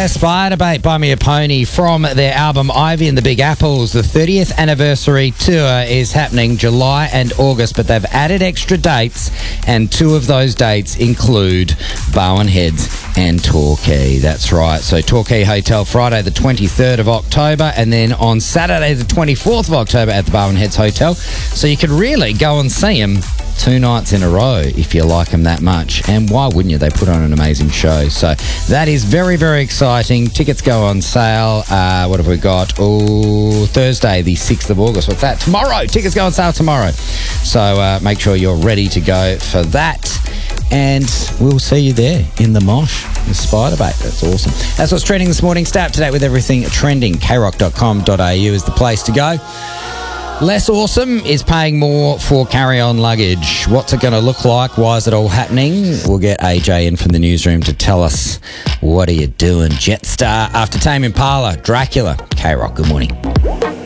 Yeah, Spiderbait, Buy Me a Pony from their album Ivy and the Big Apples. The 30th anniversary tour is happening July and August, but they've added extra dates, and two of those dates include Bowen Heads and Torquay. That's right. So Torquay Hotel Friday the 23rd of October, and then on Saturday the 24th of October at the Bowen Heads Hotel. So you could really go and see them 2 nights in a row if you like them that much. And why wouldn't you? They put on an amazing show. So that is very, very exciting. Tickets go on sale. What have we got? Oh, Thursday, the 6th of August. What's that? Tomorrow. Tickets go on sale tomorrow. So make sure you're ready to go for that. And we'll see you there in the mosh with Spiderbait. That's awesome. That's what's trending this morning. Stay up to date with everything trending. krock.com.au is the place to go. Less awesome is paying more for carry-on luggage. What's it going to look like? Why is it all happening? We'll get AJ in from the newsroom to tell us what are you doing. Jetstar after Tame Impala, Dracula. K-Rock, good morning.